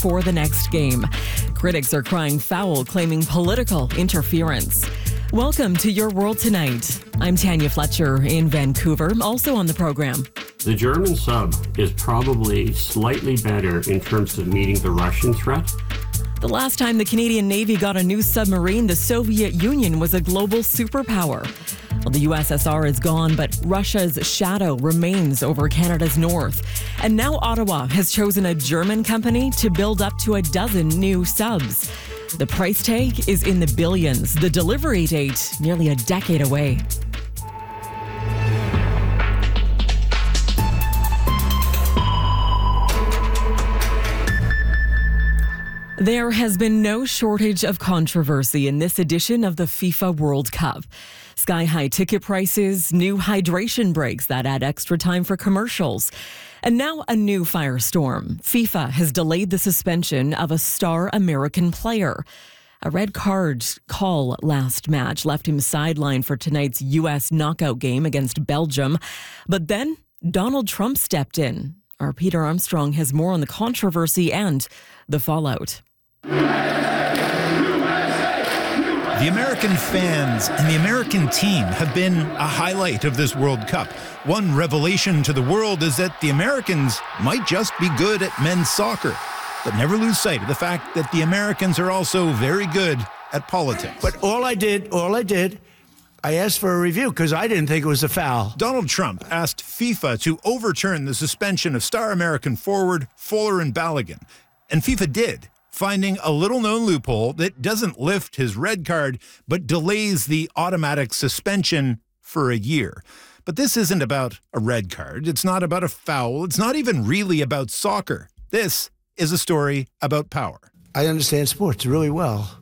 before the next game. Critics are crying foul, claiming political interference. Welcome to Your World Tonight. I'm Tanya Fletcher in Vancouver, also on the program. The German sub is probably slightly better in terms of meeting the Russian threat. The last time the Canadian Navy got a new submarine, the Soviet Union was a global superpower. Well, the USSR is gone, but Russia's shadow remains over Canada's north. And now Ottawa has chosen a German company to build up to a dozen new subs. The price tag is in the billions. The delivery date nearly a decade away. There has been no shortage of controversy in this edition of the FIFA World Cup. Sky-high ticket prices, new hydration breaks that add extra time for commercials, and now a new firestorm. FIFA has delayed the suspension of a star American player. A red card call last match left him sidelined for tonight's U.S. knockout game against Belgium. But then Donald Trump stepped in. Our Peter Armstrong has more on the controversy and the fallout. The American fans and the American team have been a highlight of this World Cup. One revelation to the world is that the Americans might just be good at men's soccer. But never lose sight of the fact that the Americans are also very good at politics. But all I did, I asked for a review because I didn't think it was a foul. Donald Trump asked FIFA to overturn the suspension of star American forward Fuller and Balogun. And FIFA did, finding a little-known loophole that doesn't lift his red card, but delays the automatic suspension for a year. But this isn't about a red card. It's not about a foul. It's not even really about soccer. This is a story about power. I understand sports really well.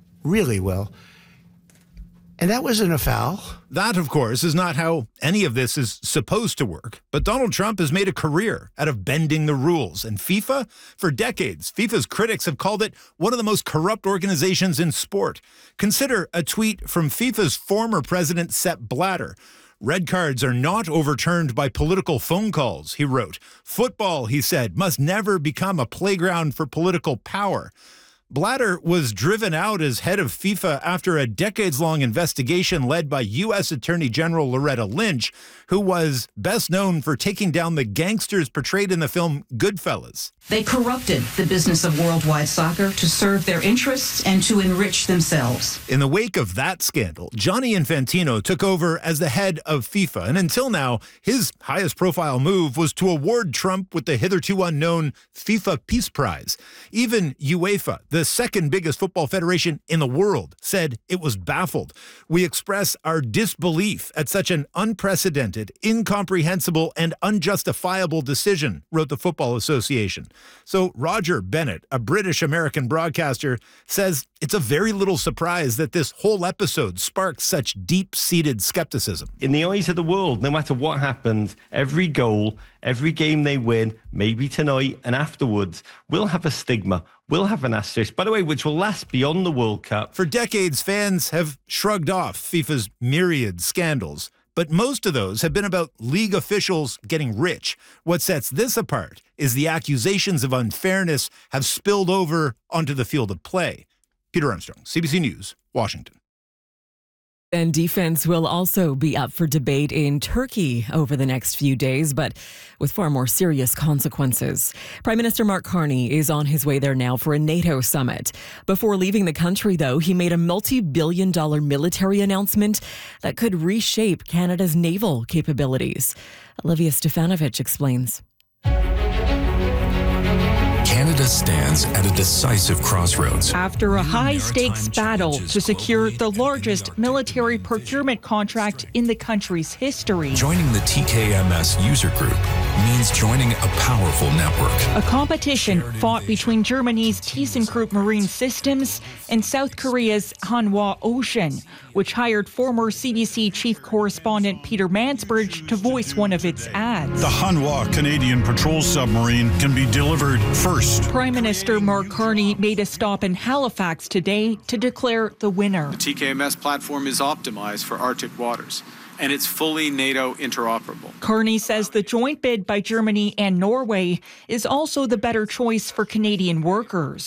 And that wasn't a foul. That, of course, is not how any of this is supposed to work. But Donald Trump has made a career out of bending the rules. And FIFA, for decades, FIFA's critics have called it one of the most corrupt organizations in sport. Consider a tweet from FIFA's former president, Sepp Blatter. Red cards are not overturned by political phone calls, he wrote. Football, he said, must never become a playground for political power. Blatter was driven out as head of FIFA after a decades-long investigation led by U.S. Attorney General Loretta Lynch, who was best known for taking down the gangsters portrayed in the film Goodfellas. They corrupted the business of worldwide soccer to serve their interests and to enrich themselves. In the wake of that scandal, Gianni Infantino took over as the head of FIFA, and until now, his highest-profile move was to award Trump with the hitherto unknown FIFA Peace Prize. Even UEFA, the second biggest football federation in the world, said it was baffled. We express our disbelief at such an unprecedented, incomprehensible, and unjustifiable decision, wrote the Football Association. So Roger Bennett, a British-American broadcaster, says it's a very little surprise that this whole episode sparked such deep-seated skepticism. In the eyes of the world, no matter what happens, every goal, every game they win, maybe tonight and afterwards, will have a stigma, will have an asterisk, by the way, which will last beyond the World Cup. For decades, fans have shrugged off FIFA's myriad scandals, but most of those have been about league officials getting rich. What sets this apart is the accusations of unfairness have spilled over onto the field of play. Peter Armstrong, CBC News, Washington. And defense will also be up for debate in Turkey over the next few days, but with far more serious consequences. Prime Minister Mark Carney is on his way there now for a NATO summit. Before leaving the country, though, he made a multi-billion-dollar military announcement that could reshape Canada's naval capabilities. Olivia Stefanovic explains. Canada stands at a decisive crossroads. After a high-stakes battle to secure the largest military procurement contract in the country's history. Joining the TKMS user group means joining a powerful network. A competition fought between Germany's ThyssenKrupp Marine Systems and South Korea's Hanwha Ocean, which hired former CBC chief correspondent Peter Mansbridge to voice one of its ads. The Hanwha Canadian patrol submarine can be delivered first. Prime Minister Mark Carney made a stop in Halifax today to declare the winner. The TKMS platform is optimized for Arctic waters, and it's fully NATO interoperable. Carney says the joint bid by Germany and Norway is also the better choice for Canadian workers.